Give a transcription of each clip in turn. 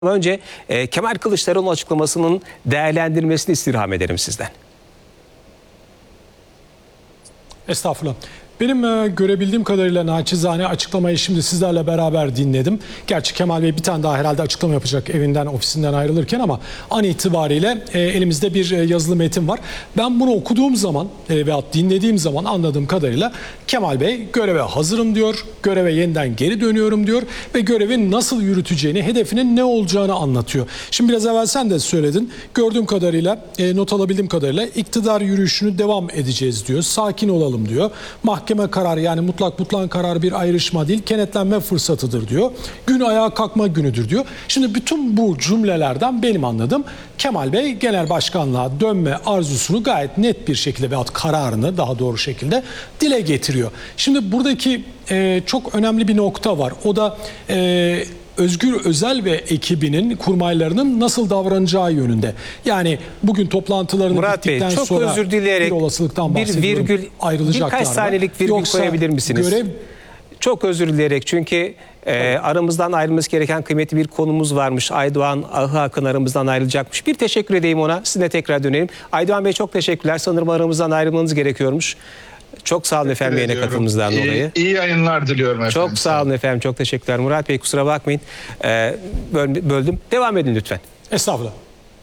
Önce Kemal Kılıçdaroğlu'nun açıklamasının değerlendirmesini istirham ederim sizden. Estağfurullah. Benim görebildiğim kadarıyla naçizane açıklamayı şimdi sizlerle beraber dinledim. Gerçi Kemal Bey bir tane daha herhalde açıklama yapacak evinden, ofisinden ayrılırken ama an itibariyle elimizde bir yazılı metin var. Ben bunu okuduğum zaman veyahut dinlediğim zaman anladığım kadarıyla Kemal Bey göreve hazırım diyor, göreve yeniden geri dönüyorum diyor ve görevi nasıl yürüteceğini, hedefinin ne olacağını anlatıyor. Şimdi biraz evvel sen de söyledin. Gördüğüm kadarıyla, not alabildiğim kadarıyla iktidar yürüyüşünü devam edeceğiz diyor. Sakin olalım diyor. Mahkeme kararı, yani mutlak karar bir ayrışma değil, kenetlenme fırsatıdır diyor. Gün ayağa kalkma günüdür diyor. Şimdi bütün bu cümlelerden benim anladığım Kemal Bey genel başkanlığa dönme arzusunu gayet net bir şekilde veyahut kararını daha doğru şekilde dile getiriyor. Şimdi buradaki çok önemli bir nokta var. O da Özgür Özel ve ekibinin, kurmaylarının nasıl davranacağı yönünde. Yani bugün toplantılarını Murat Bey, bittikten çok sonra özür dileyerek bir olasılıktan bahsediyorum. Birkaç saniyelik virgül koyabilir misiniz? Çok özür dileyerek, çünkü aramızdan ayrılması gereken kıymetli bir konumuz varmış. Aydoğan Ahı aramızdan ayrılacakmış. Bir teşekkür edeyim ona. Sizinle tekrar dönelim. Aydoğan Bey, çok teşekkürler. Sanırım aramızdan ayrılmanız gerekiyormuş. Çok sağ olun efendim yayına katılımınızdan dolayı. İyi yayınlar diliyorum efendim. Çok sağ olun efendim. Çok teşekkürler. Murat Bey, kusura bakmayın. Böldüm. Devam edin lütfen. Estağfurullah.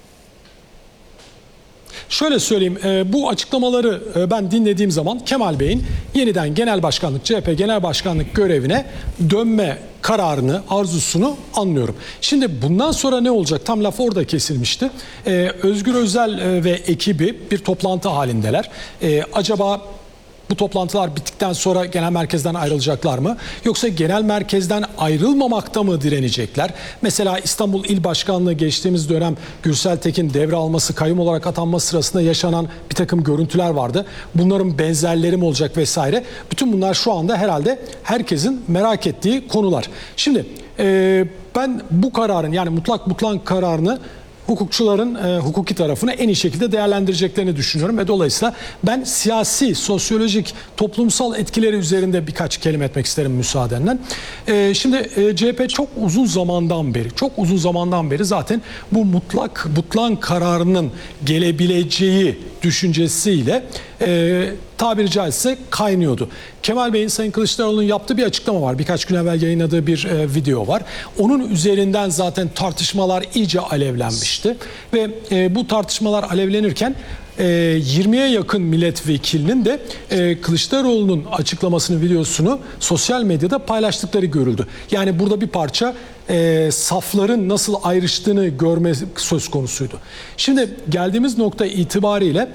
Şöyle söyleyeyim, bu açıklamaları ben dinlediğim zaman Kemal Bey'in yeniden genel başkanlık, CHP genel başkanlık görevine dönme kararını, arzusunu anlıyorum. Şimdi bundan sonra ne olacak? Tam laf orada kesilmişti. Özgür Özel ve ekibi bir toplantı halindeler. Acaba bu toplantılar bittikten sonra genel merkezden ayrılacaklar mı? Yoksa genel merkezden ayrılmamakta mı direnecekler? Mesela İstanbul İl Başkanlığı geçtiğimiz dönem Gürsel Tekin devralması, kayyum olarak atanması sırasında yaşanan bir takım görüntüler vardı. Bunların benzerleri mi olacak vesaire? Bütün bunlar şu anda herhalde herkesin merak ettiği konular. Şimdi ben bu kararın, yani mutlak kararını hukukçuların hukuki tarafını en iyi şekilde değerlendireceklerini düşünüyorum ve dolayısıyla ben siyasi, sosyolojik, toplumsal etkileri üzerinde birkaç kelime etmek isterim müsaadenle. Şimdi CHP çok uzun zamandan beri zaten bu mutlak kararının gelebileceği düşüncesiyle tabiri caizse kaynıyordu. Kemal Bey'in, Sayın Kılıçdaroğlu'nun yaptığı bir açıklama var. Birkaç gün evvel yayınladığı bir video var. Onun üzerinden zaten tartışmalar iyice alevlenmişti. Ve bu tartışmalar alevlenirken 20'ye yakın milletvekilinin de Kılıçdaroğlu'nun açıklamasını, videosunu sosyal medyada paylaştıkları görüldü. Yani burada bir parça safların nasıl ayrıştığını görme söz konusuydu. Şimdi geldiğimiz nokta itibariyle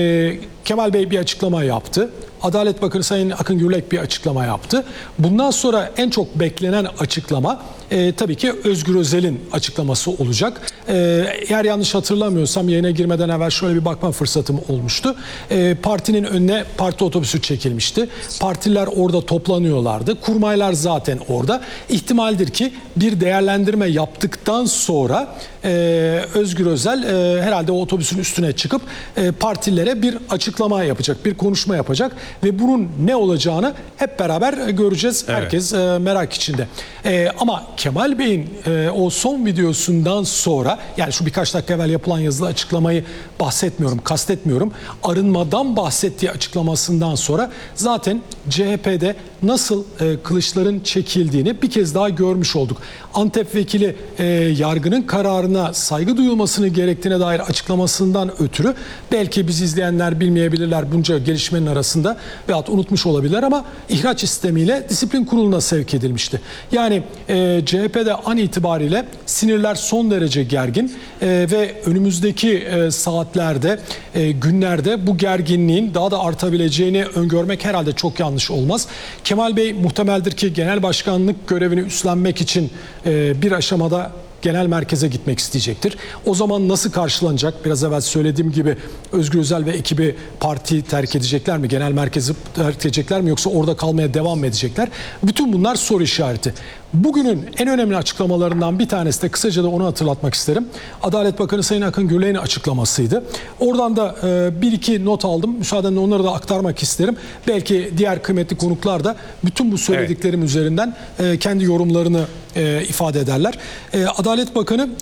Kemal Bey bir açıklama yaptı. Adalet Bakanı Sayın Akın Gürlek bir açıklama yaptı. Bundan sonra en çok beklenen açıklama tabii ki Özgür Özel'in açıklaması olacak. Eğer yanlış hatırlamıyorsam yayına girmeden evvel şöyle bir bakma fırsatım olmuştu. Partinin önüne parti otobüsü çekilmişti. Partililer orada toplanıyorlardı. Kurmaylar zaten orada. İhtimaldir ki bir değerlendirme yaptıktan sonra Özgür Özel herhalde o otobüsün üstüne çıkıp partililere bir açıklama yapacak, bir konuşma yapacak ve bunun ne olacağını hep beraber göreceğiz. Evet. Herkes merak içinde. Ama Kemal Bey'in o son videosundan sonra, yani şu birkaç dakika evvel yapılan yazılı açıklamayı kastetmiyorum. Arınmadan bahsettiği açıklamasından sonra zaten CHP'de nasıl kılıçların çekildiğini bir kez daha görmüş olduk. Antep vekili yargının kararına saygı duyulmasını gerektiğine dair açıklamasından ötürü belki biz izleyenler bilmeyebilirler bunca gelişmenin arasında veyahut unutmuş olabilirler ama ihraç istemiyle disiplin kuruluna sevk edilmişti. Yani CHP'de an itibariyle sinirler son derece gergin ve önümüzdeki saatlerde, günlerde bu gerginliğin daha da artabileceğini öngörmek herhalde çok yanlış olmaz. Kemal Bey muhtemeldir ki genel başkanlık görevini üstlenmek için bir aşamada genel merkeze gitmek isteyecektir. O zaman nasıl karşılanacak? Biraz evvel söylediğim gibi Özgür Özel ve ekibi parti terk edecekler mi? Genel merkezi terk edecekler mi? Yoksa orada kalmaya devam mı edecekler? Bütün bunlar soru işareti. Bugünün en önemli açıklamalarından bir tanesi de, kısaca da onu hatırlatmak isterim, Adalet Bakanı Sayın Akın Gürlek'in açıklamasıydı. Oradan da bir iki not aldım. Müsaadenle onları da aktarmak isterim. Belki diğer kıymetli konuklar da bütün bu söylediklerim üzerinden kendi yorumlarını ifade ederler. Adalet Adalet Bakanı